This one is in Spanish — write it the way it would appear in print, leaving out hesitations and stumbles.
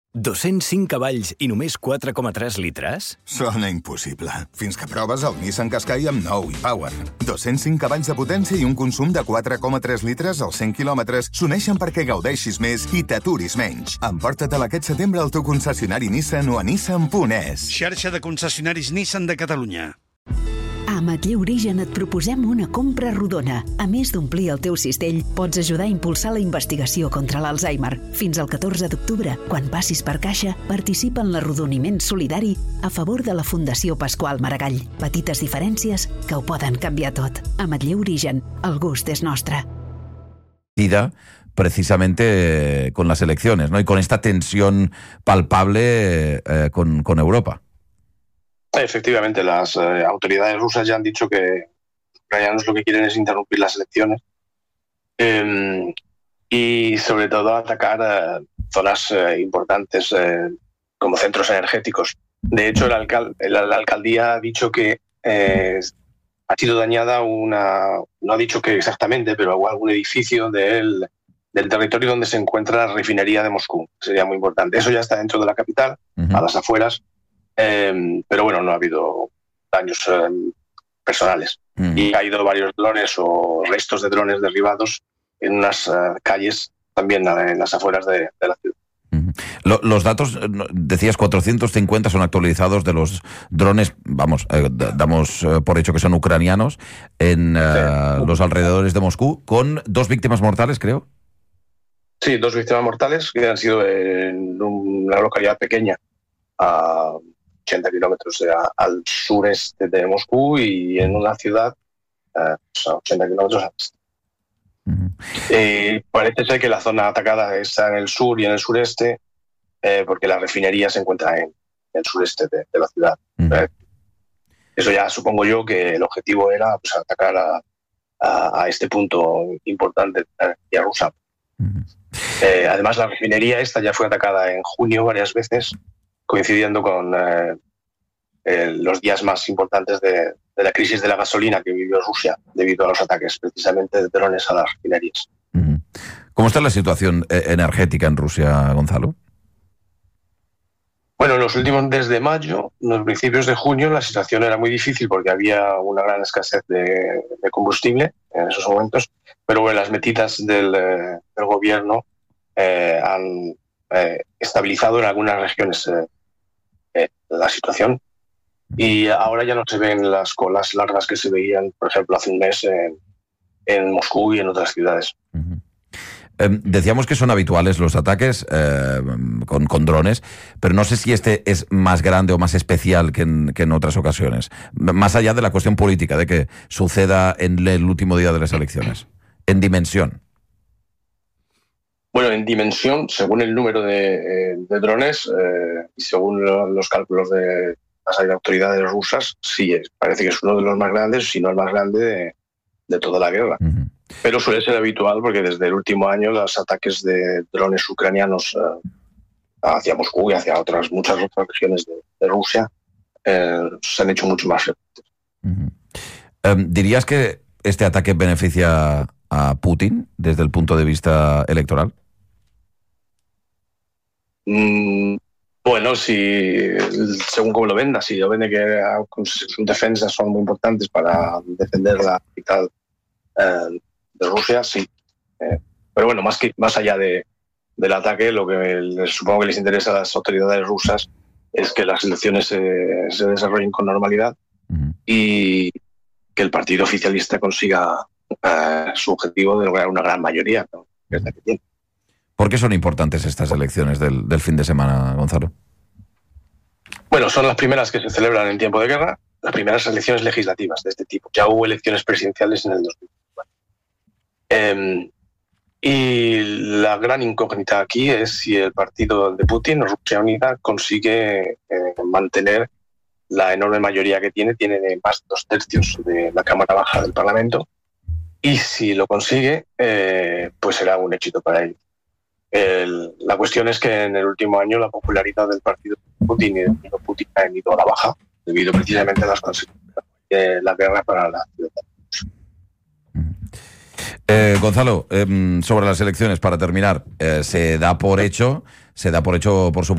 205 cavalls i només 4,3 litres? Sona impossible. Fins que proves el Nissan Qashqai amb nou e-Power. 205 cavalls de potència i un consum de 4,3 litres als 100 quilòmetres s'uneixen perquè gaudeixis més i t'aturis menys. Emporta-te'l aquest setembre al teu concessionari Nissan o a nissan.es. Xarxa de concessionaris Nissan de Catalunya. A Ametller Origen et proposem una compra rodona. A més d'omplir el teu cistell, pots ajudar a impulsar la investigació contra l'Alzheimer. Fins al 14 d'octubre, quan passis per caixa, participa en l'arrodoniment solidari a favor de la Fundació Pasqual Maragall. Petites diferències que ho poden canviar tot. Ametller Origen, el gust és nostre. Precisamente con las elecciones, ¿no? Y con esta tensión palpable con Europa. Efectivamente, las autoridades rusas ya han dicho que los ucranianos lo que quieren es interrumpir las elecciones y sobre todo atacar zonas importantes como centros energéticos. De hecho, la alcaldía ha dicho que ha sido dañada no ha dicho que exactamente, pero algún edificio del territorio donde se encuentra la refinería de Moscú. Sería muy importante. Eso ya está dentro de la capital, a las afueras. Pero bueno, no ha habido daños personales. Y ha ido varios drones o restos de drones derribados en unas calles también en las afueras de la ciudad. Los datos, decías 450 son actualizados de los drones, vamos, damos por hecho que son ucranianos, en los alrededores de Moscú, con 2 víctimas mortales, creo. Sí, 2 víctimas mortales que han sido en una localidad pequeña, a 80 kilómetros al sureste de Moscú, y en una ciudad a 80 kilómetros al este. Parece ser que la zona atacada está en el sur y en el sureste, porque la refinería se encuentra en el sureste de la ciudad. Eso ya supongo yo que el objetivo era atacar a este punto importante de la energía rusa. Además, la refinería esta ya fue atacada en junio varias veces, coincidiendo con los días más importantes de la crisis de la gasolina que vivió Rusia debido a los ataques precisamente de drones a las refinerías. ¿Cómo está la situación energética en Rusia, Gonzalo? Bueno, desde mayo, en los principios de junio, la situación era muy difícil porque había una gran escasez de combustible en esos momentos, pero bueno, las medidas del gobierno han estabilizado en algunas regiones la situación, y ahora ya no se ven las colas largas que se veían, por ejemplo, hace un mes en Moscú y en otras ciudades. Decíamos que son habituales los ataques con drones, pero no sé si este es más grande o más especial que en otras ocasiones, más allá de la cuestión política, de que suceda en el último día de las elecciones, en dimensión. Bueno, en dimensión, según el número de drones y según los cálculos de las autoridades rusas, sí, parece que es uno de los más grandes, si no el más grande de toda la guerra. Pero suele ser habitual porque desde el último año los ataques de drones ucranianos hacia Moscú y hacia muchas otras regiones de Rusia se han hecho mucho más frecuentes. ¿Dirías que este ataque beneficia a Putin desde el punto de vista electoral? Bueno, según como lo venda, si lo vende que sus defensas son muy importantes para defender la capital de Rusia, sí. Pero bueno, más allá del ataque, lo que supongo que les interesa a las autoridades rusas es que las elecciones se desarrollen con normalidad y que el partido oficialista consiga su objetivo de lograr una gran mayoría, ¿no? Que es la que tiene. ¿Por qué son importantes estas elecciones del fin de semana, Gonzalo? Bueno, son las primeras que se celebran en tiempo de guerra, las primeras elecciones legislativas de este tipo. Ya hubo elecciones presidenciales en el 2004. Y la gran incógnita aquí es si el partido de Putin, Rusia Unida, consigue mantener la enorme mayoría que tiene más de 2/3 de la Cámara Baja del Parlamento, y si lo consigue, pues será un éxito para ellos. La cuestión es que en el último año la popularidad del partido de Putin y del gobierno Putin ha ido a la baja debido precisamente a las consecuencias de la guerra para la ciudad. Gonzalo, sobre las elecciones, para terminar, se da por hecho, por supuesto,